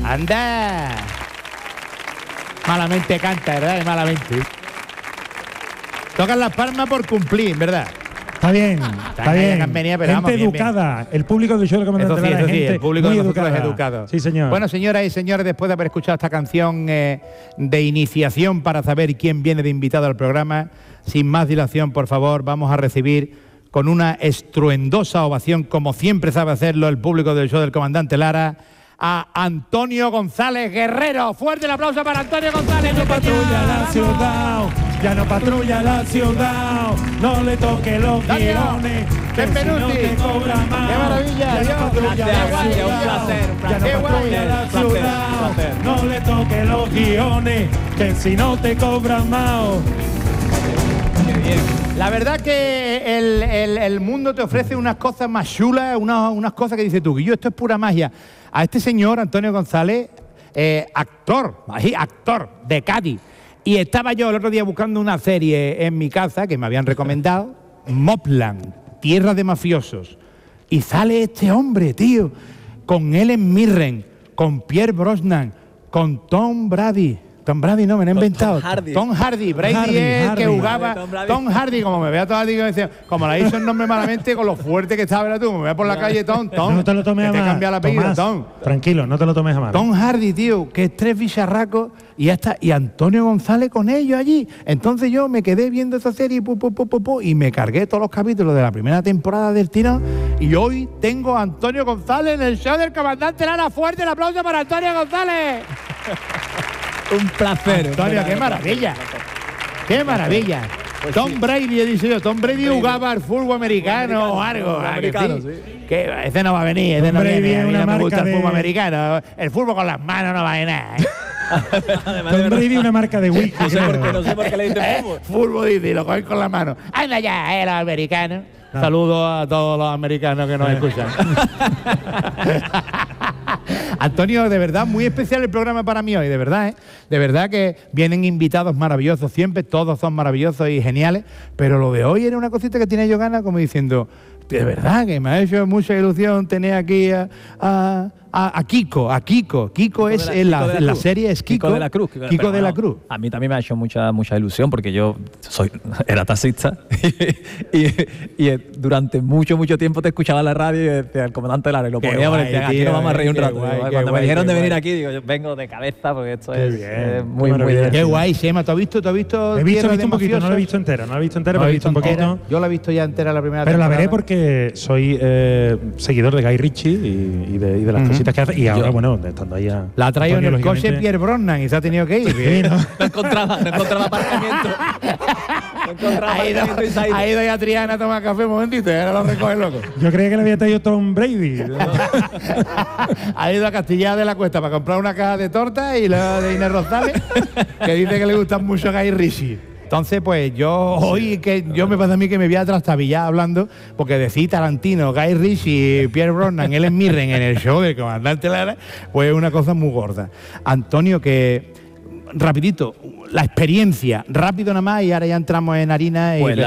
¡Anda! Malamente canta, ¿verdad? Malamente. Tocan las palmas por cumplir, ¿verdad? Está bien, está bien. Venía, pero gente vamos, educada. Bien. El público del show del Comandante Lara, sí, el público de nosotros es educado. Sí, señor. Bueno, señoras y señores, después de haber escuchado esta canción de iniciación para saber quién viene de invitado al programa, sin más dilación, por favor, vamos a recibir con una estruendosa ovación, como siempre sabe hacerlo el público del show del Comandante Lara, a Antonio González Guerrero. Fuerte el aplauso para Antonio González. Ya no patrulla la ciudad, ya no patrulla la ciudad, no le toque los guiones, Benvenuti. Si no te cobra más. ¡Qué maravilla! Ya no patrulla la ciudad, ya no patrulla la ciudad, no le toque los guiones, que si no te cobran más. La verdad que el mundo te ofrece unas cosas más chulas, unas cosas que dices tú, que esto es pura magia. A este señor, Antonio González, actor de Cádiz. Y estaba yo el otro día buscando una serie en mi casa que me habían recomendado, Mobland, Tierra de Mafiosos. Y sale este hombre, tío, con Helen Mirren, con Pierce Brosnan, con Tom Brady. Tom Brady no, me lo he inventado. Tom Hardy. Brady es el que jugaba. Tom Hardy, como me vea todo el día, como la hizo el nombre malamente, con lo fuerte que estaba, ¿verdad tú? Me vea por la calle, Tom. No te lo tomes a mal. Cambia el apellido, Tom. Tranquilo, no te lo tomes a mal. Tom Hardy, tío, que es 3 bicharracos y ya está. Y Antonio González con ellos allí. Entonces yo me quedé viendo esa serie y me cargué todos los capítulos de la primera temporada del tirón. Y hoy tengo a Antonio González en el show del Comandante Lara. Fuerte el aplauso para Antonio González. Un placer. Antonio, qué maravilla. Qué maravilla. Pues Tom Brady, he dicho yo. Tom Brady jugaba al fútbol americano o algo. Americano, sí. Que ese no va a venir, ese no viene. A mí no me gusta el fútbol americano. El fútbol con las manos no va a venir. Tom Brady, una marca de whisky. No sé por qué le dicen fútbol. Fútbol, dice, y lo cogen con las manos. Anda ya, los americanos. No. Saludos a todos los americanos que nos escuchan. Antonio, de verdad, muy especial el programa para mí hoy, de verdad, ¿eh? De verdad que vienen invitados maravillosos siempre, todos son maravillosos y geniales, pero lo de hoy era una cosita que tenía yo ganas, como diciendo, de verdad que me ha hecho mucha ilusión tener aquí a Kiko. Kiko es en la serie es Kiko de la Cruz. Kiko de la Cruz. A mí también me ha hecho mucha ilusión porque yo era taxista y durante mucho tiempo te escuchaba en la radio y decía el Comandante Lara y lo poníamos y decía, aquí nos vamos a reír un rato. Cuando me dijeron de venir aquí, digo, yo vengo de cabeza porque esto es muy divertido. Qué guay, Sema, ¿tú has visto? He visto un poquito, no lo he visto entera, pero he visto un poquito. Yo la he visto ya entera la primera temporada. Pero la veré porque soy seguidor de Guy Ritchie y de las cositas que hace. Y ahora, bueno, estando ahí a... La ha traído en el coche Pierce Brosnan y se ha tenido que ir. Sí, ¿no? No encontraba aparcamiento. Ha ido ya Triana a tomar café un momentito y ahora lo recoge loco. Yo creía que le había traído Tom Brady. Ha ido a Castilla de la Cuesta para comprar una caja de torta y la de Inés Rosales, que dice que le gustan mucho Guy Ritchie. Entonces, pues yo me pasa a mí que me voy a trastabillar hablando, porque decir Tarantino, Guy Ritchie, Pierce Brosnan, Helen Mirren en el show del Comandante Lara, pues es una cosa muy gorda. Antonio, que rapidito, la experiencia, rápido nada más y ahora ya entramos en harina. Pues